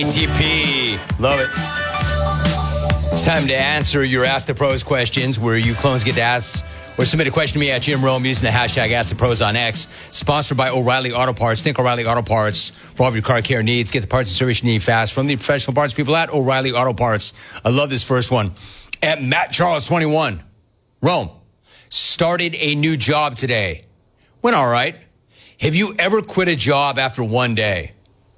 ATP. Love it. It's time to answer your Ask the Pros questions, where you clones get to ask or submit a question to me at Jim Rome using the hashtag #AskThePros on X. Sponsored by O'Reilly Auto Parts. Think O'Reilly Auto Parts for all of your car care needs. Get the parts and service you need fast from the professional parts people at O'Reilly Auto Parts. I love this first one. At Matt Charles 21. Rome. Started a new job today. Went all right. Have you ever quit a job after one day?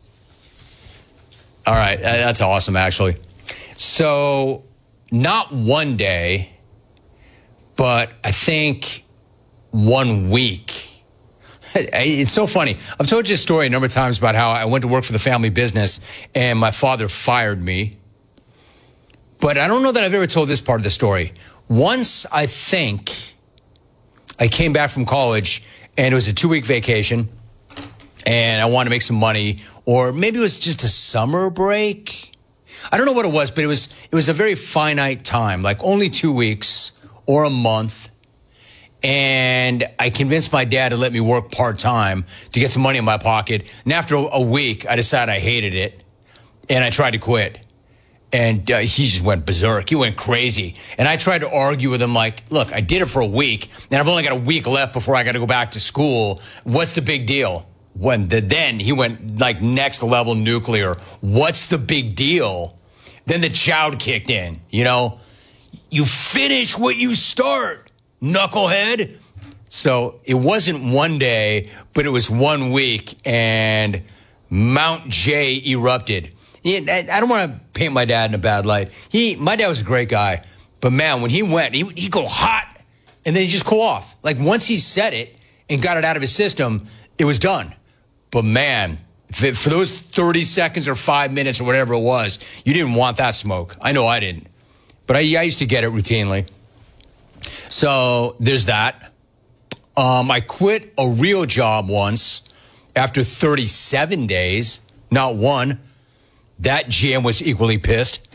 All right. That's awesome, actually. So, not one day, but I think 1 week. It's so funny. I've told you a story a number of times about how I went to work for the family business and my father fired me. But I don't know that I've ever told this part of the story. Once, I think, I came back from college and it was a 2-week vacation and I wanted to make some money, or maybe it was just a summer break. I don't know what it was, but it was a very finite time, like only 2 weeks or a month. And I convinced my dad to let me work part-time to get some money in my pocket. And after a week, I decided I hated it and I tried to quit. And he just went berserk. He went crazy. And I tried to argue with him like, look, I did it for a week and I've only got a week left before I got to go back to school. What's the big deal? Then he went like next level nuclear. What's the big deal? Then the child kicked in, you know, you finish what you start, knucklehead. So it wasn't one day, but it was 1 week and Mount J erupted. I don't want to paint my dad in a bad light. My dad was a great guy, but man, when he went, he'd go hot and then he'd just cool off. Like once he said it and got it out of his system, it was done. But man, for those 30 seconds or 5 minutes or whatever it was, you didn't want that smoke. I know I didn't. But I used to get it routinely. So there's that. I quit a real job once after 37 days, not one. That GM was equally pissed.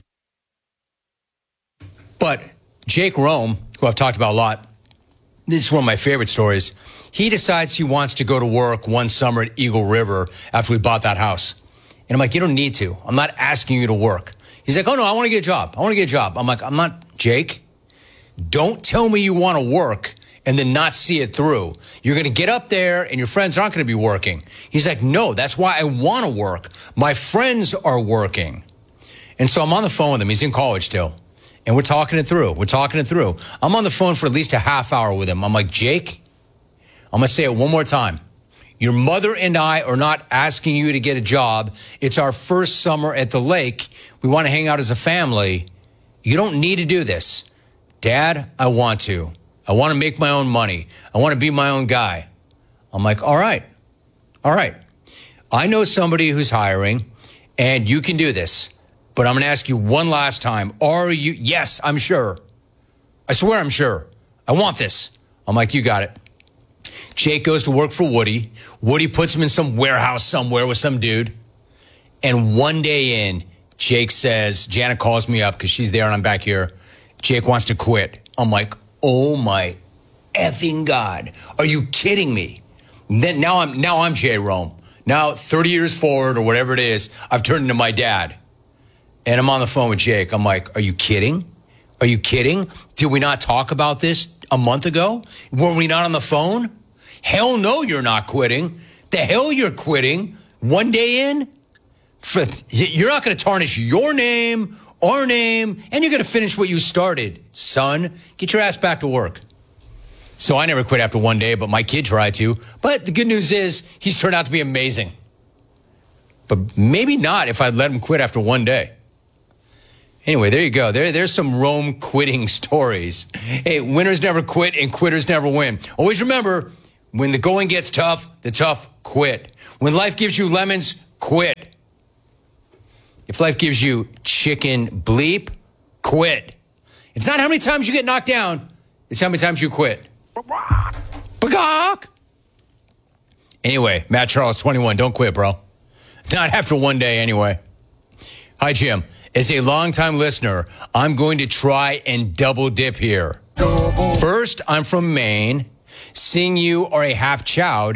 But Jake Rome, who I've talked about a lot, this is one of my favorite stories. He decides he wants to go to work one summer at Eagle River after we bought that house. And I'm like, you don't need to. I'm not asking you to work. He's like, oh, no, I want to get a job. I'm like, I'm not, Jake. Don't tell me you want to work and then not see it through. You're going to get up there and your friends aren't going to be working. He's like, no, that's why I want to work. My friends are working. And so I'm on the phone with him. He's in college still. And we're talking it through. I'm on the phone for at least a half hour with him. I'm like, Jake, I'm going to say it one more time. Your mother and I are not asking you to get a job. It's our first summer at the lake. We want to hang out as a family. You don't need to do this. Dad, I want to. I want to make my own money. I want to be my own guy. I'm like, all right. I know somebody who's hiring and you can do this, but I'm going to ask you one last time. Are you? Yes, I'm sure. I swear I'm sure. I want this. I'm like, you got it. Jake goes to work for Woody. Woody puts him in some warehouse somewhere with some dude. And one day in, Jake says, Janet calls me up because she's there and I'm back here. Jake wants to quit. I'm like, oh my effing God. Are you kidding me? Then now I'm Jay Rome. Now 30 years forward or whatever it is, I've turned into my dad. And I'm on the phone with Jake. I'm like, are you kidding? Are you kidding? Did we not talk about this a month ago? Were we not on the phone? Hell no, you're not quitting. The hell you're quitting one day in? You're not going to tarnish your name, our name, and you're going to finish what you started. Son, get your ass back to work. So I never quit after one day, but my kid tried to. But the good news is he's turned out to be amazing. But maybe not if I'd let him quit after one day. Anyway, there you go. There's some Rome quitting stories. Hey, winners never quit and quitters never win. Always remember, when the going gets tough, the tough quit. When life gives you lemons, quit. If life gives you chicken bleep, quit. It's not how many times you get knocked down. It's how many times you quit. Bagok. Anyway, Matt Charles, 21. Don't quit, bro. Not after one day, anyway. Hi, Jim. As a longtime listener, I'm going to try and double dip here. First, I'm from Maine. Seeing you are a half chowd.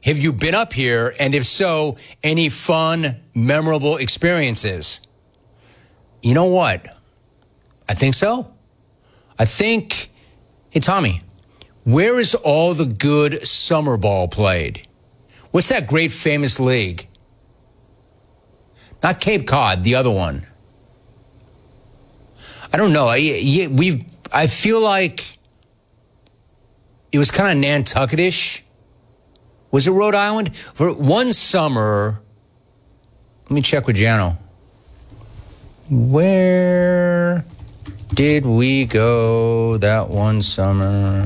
Have you been up here? And if so, any fun, memorable experiences? You know what? I think so. I think, hey, Tommy, where is all the good summer ball played? What's that great famous league? Not Cape Cod, the other one. I don't know. I feel like it was kind of Nantucket-ish. Was it Rhode Island? For one summer, let me check with Jano. Where did we go that one summer?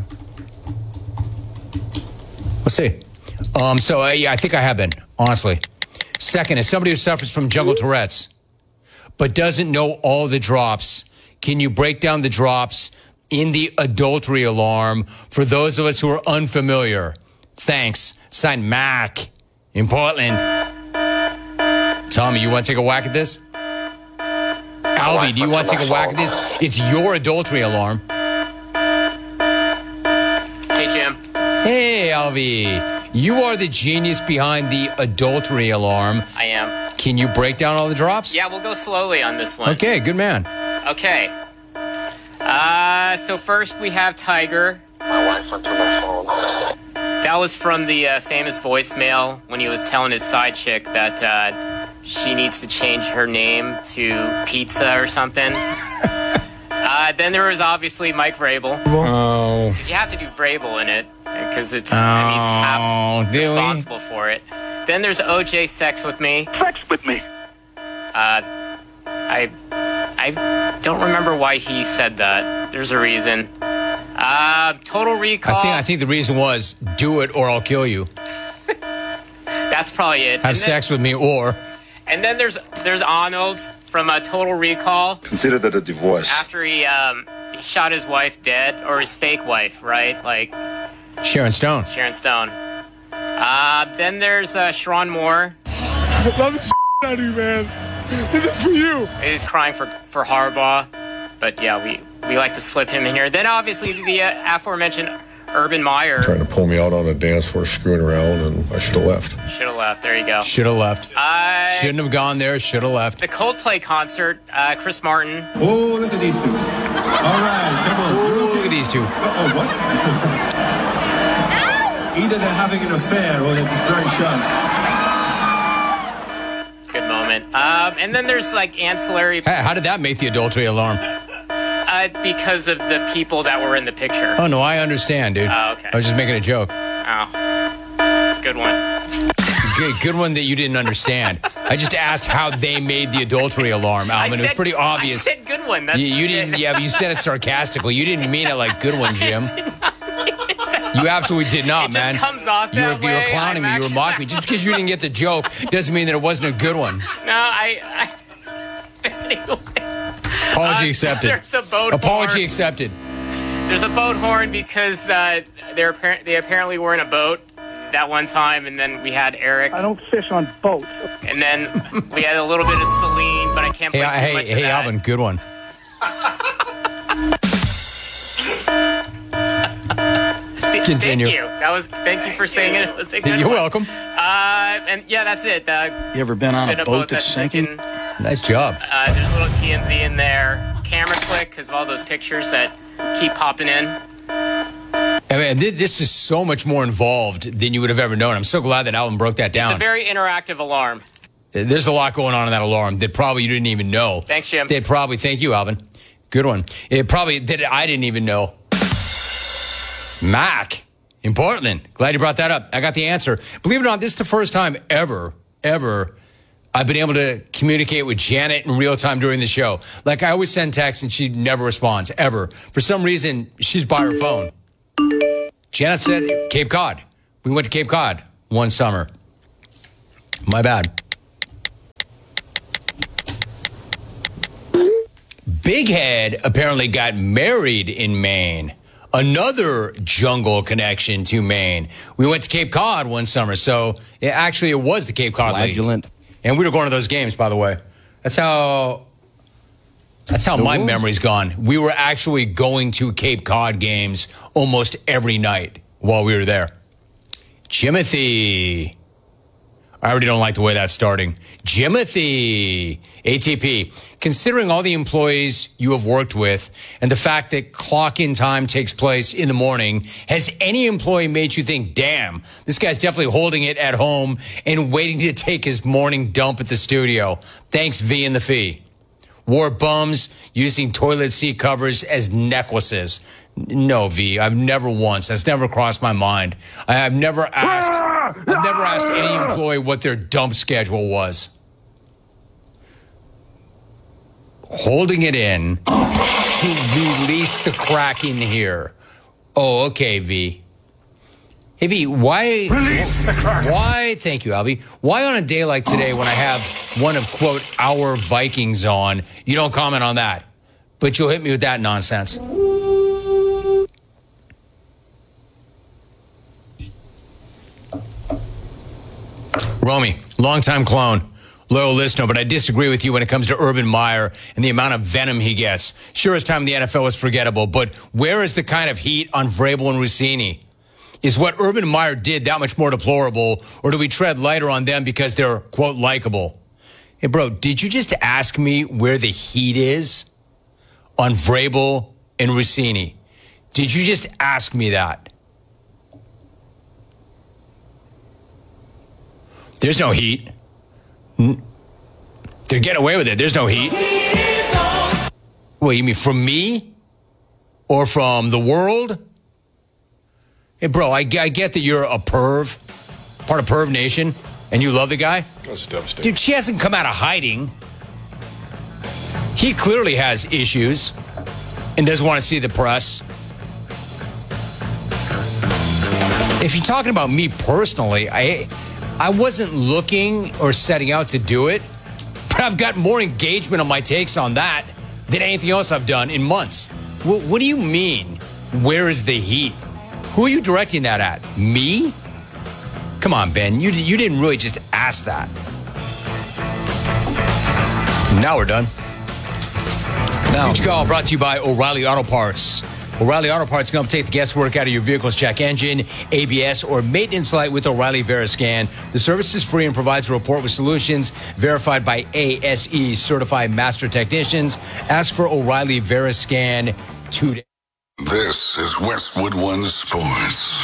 Let's see. I think I have been, honestly. Second, as somebody who suffers from jungle Tourette's, but doesn't know all the drops, can you break down the drops in the adultery alarm for those of us who are unfamiliar? Thanks. Signed, Mac in Portland. Tommy, you want to take a whack at this? Alvy, do you want to take a whack at this? It's your adultery alarm. Hey, Jim. Hey, Alvy. You are the genius behind the adultery alarm. I am. Can you break down all the drops? Yeah, we'll go slowly on this one. Okay, good man. Okay. So first we have Tiger. My wife went through my phone. That was from the famous voicemail when he was telling his side chick that she needs to change her name to Pizza or something. Then there was obviously Mike Vrabel. Oh. You have to do Vrabel in it because he's half responsible for it. Then there's OJ Sex with Me. Sex with me. I don't remember why he said that. There's a reason. Total Recall. I think the reason was do it or I'll kill you. That's probably it. Have sex with me or. And then there's Arnold from Total Recall. Consider that a divorce. After he shot his wife dead, or his fake wife, right? Like Sharon Stone. Sharon Stone. Then there's Sharon Moore. Love the out of you, man. This is for you. He's crying for Harbaugh, but yeah, we like to slip him in here. Then obviously the aforementioned Urban Meyer. Trying to pull me out on a dance floor, screwing around, and I should have left. Should have left. There you go. Should have left. Shouldn't have gone there. Should have left. The Coldplay concert. Chris Martin. Oh, look at these two. All right, come on. Look at these two. Oh, what? Either they're having an affair or they're just very shy. Good moment. And then there's like ancillary. Hey, how did that make the adultery alarm? Because of the people that were in the picture. Oh, no, I understand, dude. Oh, okay. I was just making a joke. Oh. Good one. Good one that you didn't understand. I just asked how they made the adultery alarm, Alvin. It was pretty obvious. I said good one. That's you didn't. Yeah, but you said it sarcastically. You didn't mean it like good one, Jim. You absolutely did not, it man. Just comes off that you were clowning me. You were mocking me. Just because you didn't get the joke doesn't mean that it wasn't a good one. No, anyway. Apology accepted. There's a boat Apology horn. accepted. There's a boat horn because they apparently were in a boat that one time, and then we had Eric. I don't fish on boats. And then we had a little bit of Celine, but I can't play too much of that. Hey, Alvin, good one. Continue. Thank you for saying it. It was a good You're one. welcome. And yeah, that's it. You ever been on a boat that's sinking? Nice job. There's a little TMZ in there. Camera click because of all those pictures that keep popping in. I mean, this is so much more involved than you would have ever known. I'm so glad that Alvin broke that down. It's a very interactive alarm. There's a lot going on in that alarm that probably you didn't even know. Thanks, Jim. Thank you, Alvin. Good one. It probably that I didn't even know. Mac in Portland. Glad you brought that up. I got the answer. Believe it or not, this is the first time ever I've been able to communicate with Janet in real time during the show. Like I always send texts and she never responds, ever. For some reason, she's by her phone. Janet said Cape Cod. We went to Cape Cod one summer. My bad. Big Head apparently got married in Maine. Another jungle connection to Maine. We went to Cape Cod one summer, so it was the Cape Cod League. And we were going to those games, by the way. That's how my memory's gone. We were actually going to Cape Cod games almost every night while we were there. Jimothy. I already don't like the way that's starting. Jimothy. ATP. Considering all the employees you have worked with and the fact that clock-in time takes place in the morning, has any employee made you think, damn, this guy's definitely holding it at home and waiting to take his morning dump at the studio? Thanks, V and the Fee. Wore bums using toilet seat covers as necklaces. No, V, I've never once. That's never crossed my mind. I've never asked any employee what their dump schedule was. Holding it in to release the Kraken here. Oh, okay, V. Hey, V, why... Release the Kraken. Why, thank you, Alvy. Why on a day like today when I have one of, quote, our Vikings on, you don't comment on that, but you'll hit me with that nonsense? Romy, longtime clone, loyal listener, but I disagree with you when it comes to Urban Meyer and the amount of venom he gets. Sure, his time in the NFL is forgettable, but where is the kind of heat on Vrabel and Rossini? Is what Urban Meyer did that much more deplorable, or do we tread lighter on them because they're, quote, likable? Hey, bro, did you just ask me where the heat is on Vrabel and Rossini? Did you just ask me that? There's no heat. They're getting away with it. There's no heat. What, you mean from me? Or from the world? Hey, bro, I get that you're a perv, part of Perv Nation, and you love the guy. That's devastating. Dude, she hasn't come out of hiding. He clearly has issues and doesn't want to see the press. If you're talking about me personally, I wasn't looking or setting out to do it, but I've got more engagement on my takes on that than anything else I've done in months. What do you mean? Where is the heat? Who are you directing that at? Me? Come on, Ben. You didn't really just ask that. Now we're done. Now, Future Call brought to you by O'Reilly Auto Parts. O'Reilly Auto Parts can help take the guesswork out of your vehicle's check engine, ABS, or maintenance light with O'Reilly VeriScan. The service is free and provides a report with solutions verified by ASE certified master technicians. Ask for O'Reilly VeriScan today. This is Westwood One Sports.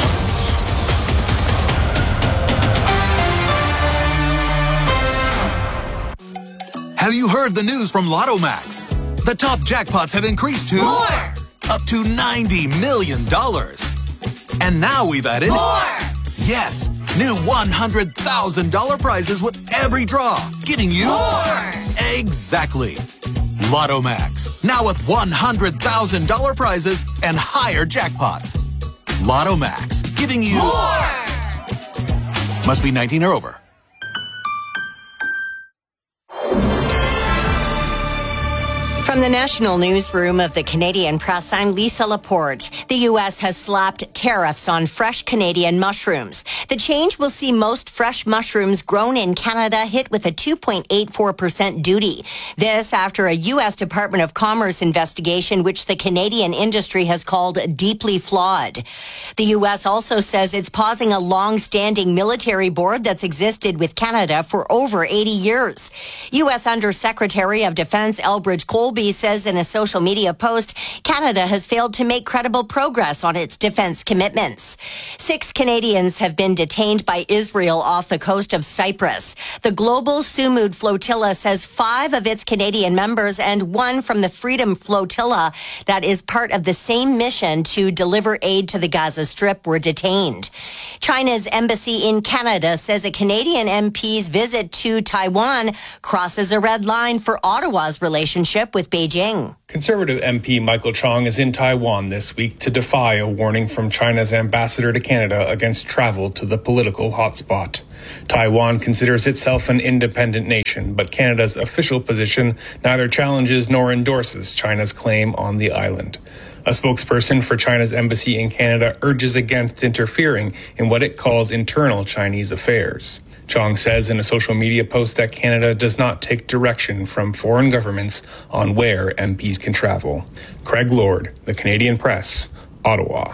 Have you heard the news from Lotto Max? The top jackpots have increased to more! Up to $90 million. And now we've added more! Yes, new $100,000 prizes with every draw, giving you more! Exactly. Lotto Max, now with $100,000 prizes and higher jackpots. Lotto Max, giving you more! Must be 19 or over. From the National Newsroom of the Canadian Press, I'm Lisa Laporte. The U.S. has slapped tariffs on fresh Canadian mushrooms. The change will see most fresh mushrooms grown in Canada hit with a 2.84% duty. This after a U.S. Department of Commerce investigation, which the Canadian industry has called deeply flawed. The U.S. also says it's pausing a long-standing military board that's existed with Canada for over 80 years. U.S. Undersecretary of Defense Elbridge Colby says in a social media post, Canada has failed to make credible progress on its defense commitments. 6 Canadians have been detained by Israel off the coast of Cyprus. The Global Sumud Flotilla says 5 of its Canadian members and 1 from the Freedom Flotilla that is part of the same mission to deliver aid to the Gaza Strip were detained. China's embassy in Canada says a Canadian MP's visit to Taiwan crosses a red line for Ottawa's relationship with Beijing. Conservative MP Michael Chong is in Taiwan this week to defy a warning from China's ambassador to Canada against travel to the political hotspot. Taiwan considers itself an independent nation, but Canada's official position neither challenges nor endorses China's claim on the island. A spokesperson for China's embassy in Canada urges against interfering in what it calls internal Chinese affairs. Chong says in a social media post that Canada does not take direction from foreign governments on where MPs can travel. Craig Lord, The Canadian Press, Ottawa.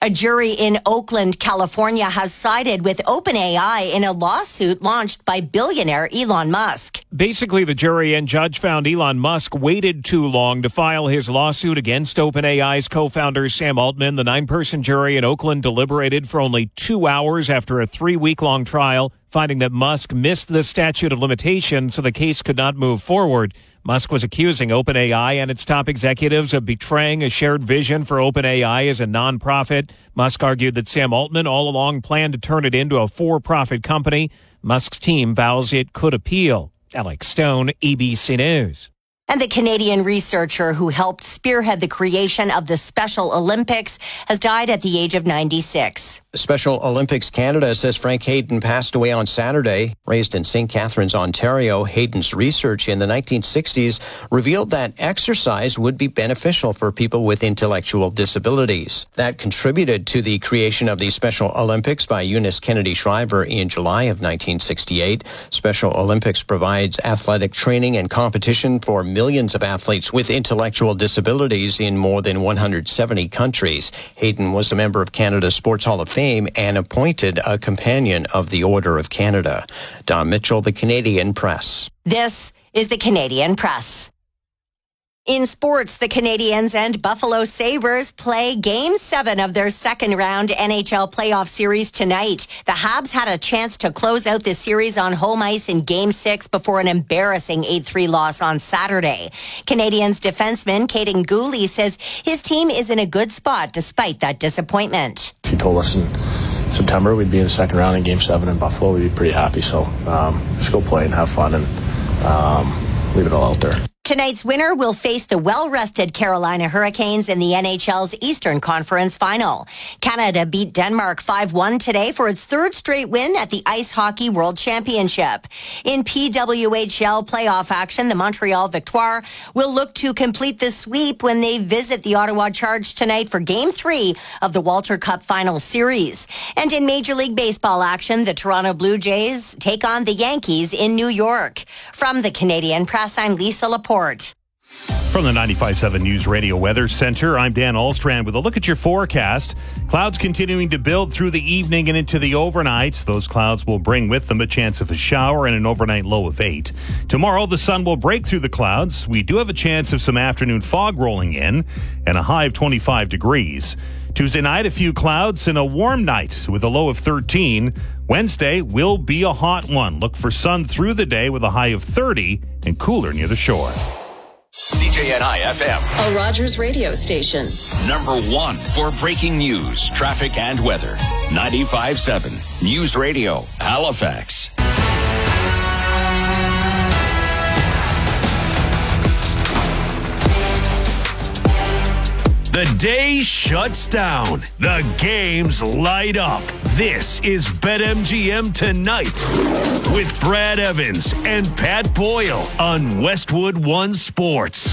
A jury in Oakland, California has sided with OpenAI in a lawsuit launched by billionaire Elon Musk. Basically, the jury and judge found Elon Musk waited too long to file his lawsuit against OpenAI's co-founder Sam Altman. The 9-person jury in Oakland deliberated for only 2 hours after a 3-week-long trial, finding that Musk missed the statute of limitations, so the case could not move forward. Musk was accusing OpenAI and its top executives of betraying a shared vision for OpenAI as a nonprofit. Musk argued that Sam Altman all along planned to turn it into a for-profit company. Musk's team vows it could appeal. Alex Stone, ABC News. And the Canadian researcher who helped spearhead the creation of the Special Olympics has died at the age of 96. Special Olympics Canada says Frank Hayden passed away on Saturday. Raised in St. Catharines, Ontario, Hayden's research in the 1960s revealed that exercise would be beneficial for people with intellectual disabilities. That contributed to the creation of the Special Olympics by Eunice Kennedy Shriver in July of 1968. Special Olympics provides athletic training and competition for millions of athletes with intellectual disabilities in more than 170 countries. Hayden was a member of Canada's Sports Hall of Fame and appointed a companion of the Order of Canada. Don Mitchell, the Canadian Press. This is the Canadian Press. In sports, the Canadiens and Buffalo Sabres play Game 7 of their second-round NHL playoff series tonight. The Habs had a chance to close out the series on home ice in Game 6 before an embarrassing 8-3 loss on Saturday. Canadiens defenseman Caden Gooley says his team is in a good spot despite that disappointment. If you told us in September we'd be in the second round in Game 7 in Buffalo, we'd be pretty happy. So just go play and have fun and leave it all out there. Tonight's winner will face the well-rested Carolina Hurricanes in the NHL's Eastern Conference Final. Canada beat Denmark 5-1 today for its third straight win at the Ice Hockey World Championship. In PWHL playoff action, the Montreal Victoire will look to complete the sweep when they visit the Ottawa Charge tonight for Game 3 of the Walter Cup Final Series. And in Major League Baseball action, the Toronto Blue Jays take on the Yankees in New York. From the Canadian Press, I'm Lisa Laporte. From the 95.7 News Radio Weather Center, I'm Dan Alstrand with a look at your forecast. Clouds continuing to build through the evening and into the overnight. Those clouds will bring with them a chance of a shower and an overnight low of 8. Tomorrow, the sun will break through the clouds. We do have a chance of some afternoon fog rolling in and a high of 25 degrees. Tuesday night, a few clouds and a warm night with a low of 13. Wednesday will be a hot one. Look for sun through the day with a high of 30 and cooler near the shore. CJNI FM, a Rogers radio station. Number 1 for breaking news, traffic, and weather. 95.7 News Radio, Halifax. The day shuts down. The games light up. This is BetMGM Tonight with Brad Evans and Pat Boyle on Westwood One Sports.